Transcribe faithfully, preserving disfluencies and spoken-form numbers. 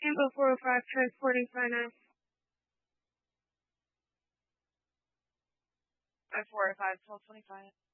Tango four oh five, transporting finance. five four oh five, twelve twenty-five.